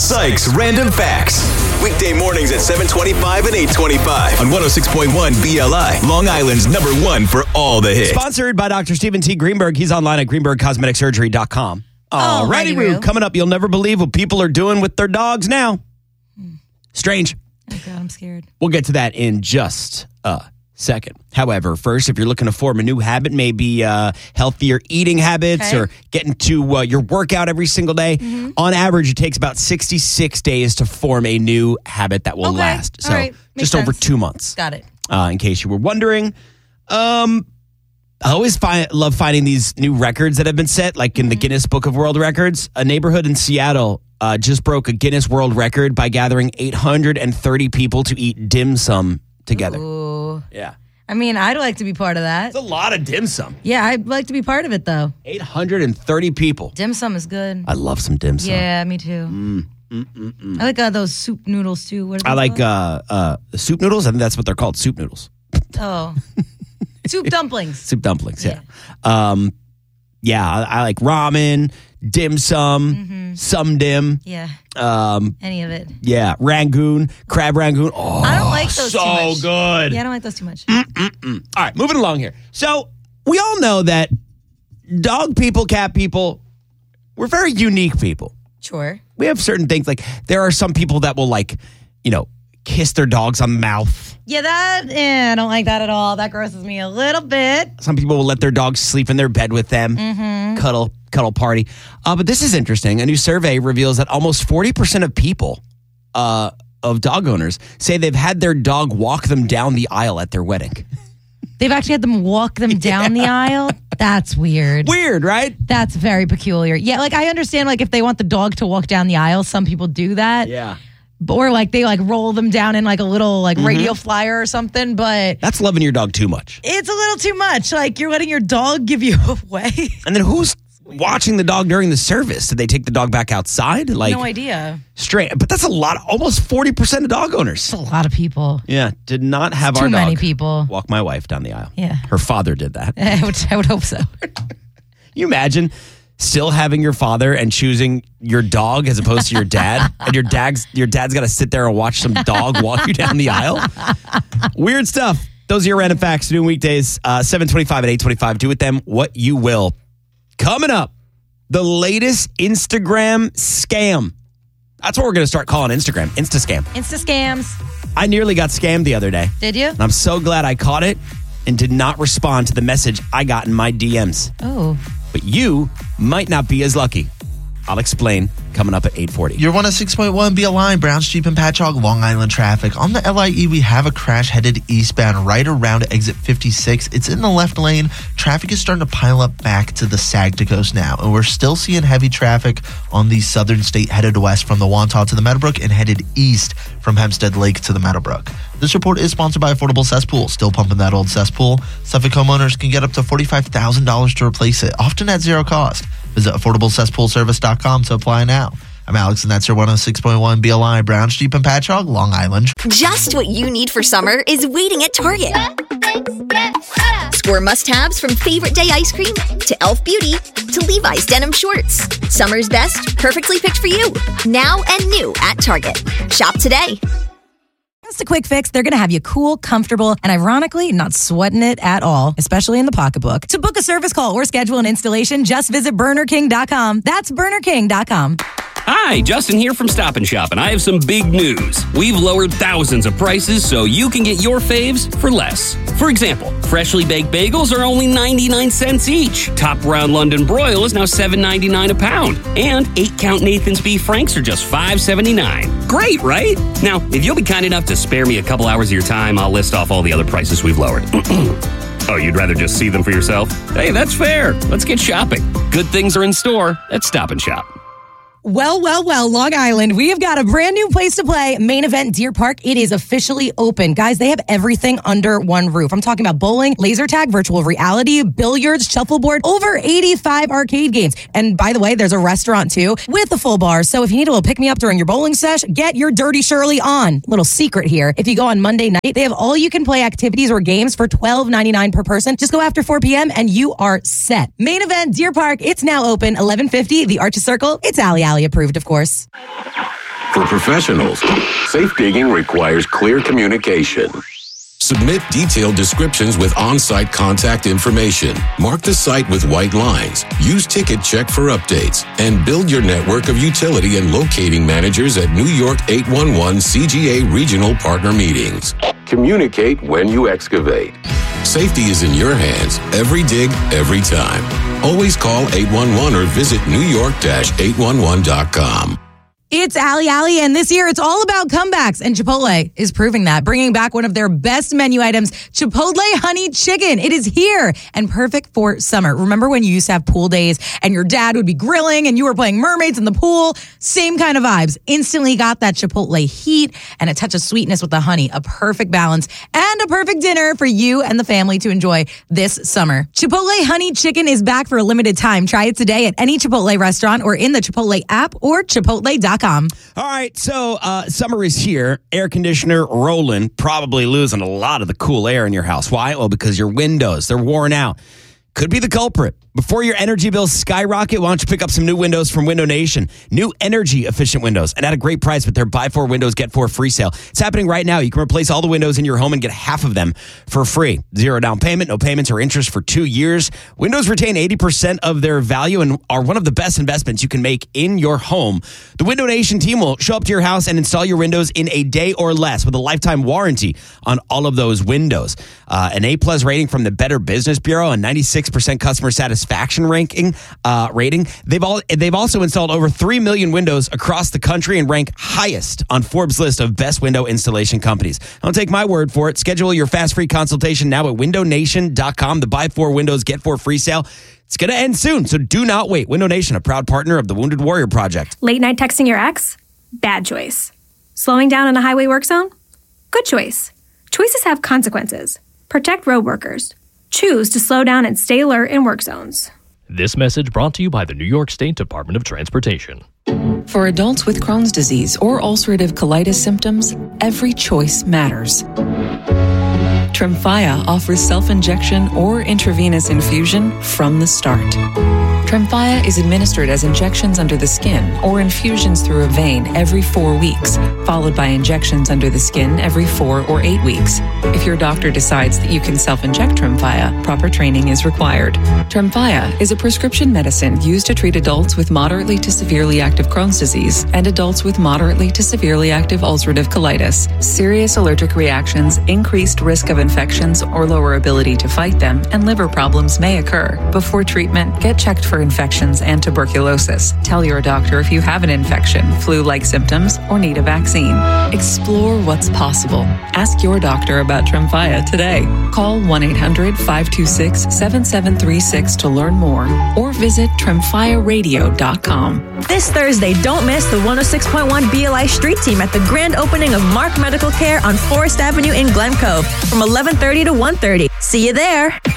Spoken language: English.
Sykes Random Facts. Weekday mornings at 7:25 and 8:25 on 106.1 BLI, Long Island's #1 for all the hits. Sponsored by Dr. Stephen T. Greenberg. He's online at greenbergcosmeticsurgery.com. Alrighty, Roo. Coming up, you'll never believe what people are doing with their dogs now. Strange. Oh, God, I'm scared. We'll get to that in just a second. However, first, if you're looking to form a new habit, maybe healthier eating habits or getting to your workout every single day, on average, it takes about 66 days to form a new habit that will last. So just over 2 months. Got it. In case you were wondering. I always love finding these new records that have been set, like in the Guinness Book of World Records. A neighborhood in Seattle just broke a Guinness World Record by gathering 830 people to eat dim sum together. Ooh. Yeah. I mean, I'd like to be part of that. It's a lot of dim sum. Yeah, I'd like to be part of it, though. 830 people. Dim sum is good. I love some dim sum. Yeah, me too. I like those soup noodles, too. What are I they like called? soup noodles. I think that's what they're called, soup noodles. Oh. Soup dumplings. Soup dumplings, yeah. I like ramen, dim sum, some dim. Yeah. Any of it. Yeah, Rangoon, crab Rangoon. Oh, I don't like those too much. So good. Yeah, I don't like those too much. All right, moving along here. So we all know that dog people, cat people, we're very unique people. Sure. We have certain things, like there are some people that will kiss their dogs on the mouth. Yeah, I don't like that at all. That grosses me a little bit. Some people will let their dogs sleep in their bed with them, cuddle party. But this is interesting. A new survey reveals that almost 40% of people, of dog owners, say they've had their dog walk them down the aisle at their wedding. They've actually had them walk them down the aisle? That's weird. Weird, right? That's very peculiar. Yeah, I understand, if they want the dog to walk down the aisle, some people do that. Yeah. Or they roll them down in a little radio flyer or something, but that's loving your dog too much. It's a little too much. You're letting your dog give you away. And then who's watching the dog during the service? Did they take the dog back outside? No idea. Straight, but that's a lot. Almost 40% of dog owners. That's a lot of people. Yeah, did not have our too dog many people walk my wife down the aisle. Yeah, her father did that. I would hope so. You imagine still having your father and choosing your dog as opposed to your dad, and your dad's got to sit there and watch some dog walk you down the aisle. Weird stuff. Those are your random facts. New weekdays, 7:25 and 8:25. Do with them what you will. Coming up, the latest Instagram scam. That's what we're going to start calling Instagram. Insta scam. Insta scams. I nearly got scammed the other day. Did you? And I'm so glad I caught it and did not respond to the message I got in my DMs. Oh. But you might not be as lucky. I'll explain coming up at 8:40. You're 106.1 BLI, Browns, Jeep, and Patchogue, Long Island traffic. On the LIE, we have a crash headed eastbound right around exit 56. It's in the left lane. Traffic is starting to pile up back to the Saginaw Coast now, and we're still seeing heavy traffic on the southern state headed west from the Wantagh to the Meadowbrook and headed east from Hempstead Lake to the Meadowbrook. This report is sponsored by Affordable Cesspool. Still pumping that old cesspool. Suffolk homeowners can get up to $45,000 to replace it, often at zero cost. Visit AffordableCesspoolService.com to apply now. I'm Alex, and that's your 106.1 BLI, Browns, Jeep, and Patchogue, Long Island. Just what you need for summer is waiting at Target. Score must-haves from Favorite Day ice cream to Elf Beauty to Levi's denim shorts. Summer's best, perfectly picked for you. Now and new at Target. Shop today. Just a quick fix. They're going to have you cool, comfortable, and ironically, not sweating it at all, especially in the pocketbook. To book a service call or schedule an installation, just visit BurnerKing.com. That's BurnerKing.com. Hi, Justin here from Stop & Shop, and I have some big news. We've lowered thousands of prices so you can get your faves for less. For example, freshly baked bagels are only 99 cents each. Top Round London Broil is now $7.99 a pound. And 8-count Nathan's Beef Franks are just $5.79. Great, right? Now, if you'll be kind enough to spare me a couple hours of your time, I'll list off all the other prices we've lowered. Oh, you'd rather just see them for yourself? Hey, that's fair. Let's get shopping. Good things are in store at Stop & Shop. Well, Long Island, we have got a brand new place to play. Main Event Deer Park. It is officially open. Guys, they have everything under one roof. I'm talking about bowling, laser tag, virtual reality, billiards, shuffleboard, over 85 arcade games. And by the way, there's a restaurant too with a full bar. So if you need a little pick-me-up during your bowling sesh, get your Dirty Shirley on. Little secret here. If you go on Monday night, they have all you can play activities or games for $12.99 per person. Just go after 4 p.m. and you are set. Main Event Deer Park. It's now open. 1150 The Arches Circle. It's Alley approved, of course. for professionals. Safe digging requires clear communication. Submit detailed descriptions with on-site contact information. Mark the site with white lines. Use Ticket Check for updates. And build your network of utility and locating managers at New York 811 CGA Regional Partner Meetings. Communicate when you excavate. Safety is in your hands. Every dig, every time. Always call 811 or visit newyork-811.com. It's Ali, and this year it's all about comebacks, and Chipotle is proving that, bringing back one of their best menu items, Chipotle Honey Chicken. It is here and perfect for summer. Remember when you used to have pool days and your dad would be grilling and you were playing mermaids in the pool? Same kind of vibes. Instantly got that Chipotle heat and a touch of sweetness with the honey, a perfect balance and a perfect dinner for you and the family to enjoy this summer. Chipotle Honey Chicken is back for a limited time. Try it today at any Chipotle restaurant or in the Chipotle app or chipotle.com. All right, so summer is here. Air conditioner rolling, probably losing a lot of the cool air in your house. Why? Well, because your windows, they're worn out. Could be the culprit. Before your energy bills skyrocket, why don't you pick up some new windows from Window Nation? New energy-efficient windows, and at a great price with their Buy 4 Windows, Get 4 free sale. It's happening right now. You can replace all the windows in your home and get half of them for free. 0 down payment, no payments or interest for 2 years. Windows retain 80% of their value and are one of the best investments you can make in your home. The Window Nation team will show up to your house and install your windows in a day or less with a lifetime warranty on all of those windows. An A-plus rating from the Better Business Bureau and 96% customer satisfaction rating. They've also installed over 3 million windows across the country and rank highest on Forbes' list of best window installation companies. Don't take my word for it. Schedule your fast free consultation now at windownation.com. The Buy 4 Windows, Get 4 free sale. It's going to end soon, so do not wait. Window Nation, a proud partner of the Wounded Warrior Project. Late night texting your ex? Bad choice. Slowing down in a highway work zone? Good choice. Choices have consequences. Protect road workers. Choose to slow down and stay alert in work zones. This message brought to you by the New York State Department of Transportation. For adults with Crohn's disease or ulcerative colitis symptoms, every choice matters. Tremfya offers self-injection or intravenous infusion from the start. Tremfya is administered as injections under the skin or infusions through a vein every 4 weeks, followed by injections under the skin every 4 or 8 weeks. If your doctor decides that you can self-inject Tremfya, proper training is required. Tremfya is a prescription medicine used to treat adults with moderately to severely active Crohn's disease and adults with moderately to severely active ulcerative colitis. Serious allergic reactions, increased risk of infections or lower ability to fight them, and liver problems may occur. Before treatment, get checked for infections and tuberculosis. Tell your doctor if you have an infection, flu-like symptoms, or need a vaccine. Explore what's possible. Ask your doctor about Tremfya today. Call 1-800-526-7736 to learn more or visit tremfyaradio.com. This Thursday, don't miss the 106.1 BLI Street Team at the grand opening of Mark Medical Care on Forest Avenue in Glen Cove from 11:30 to 1:30. See you there.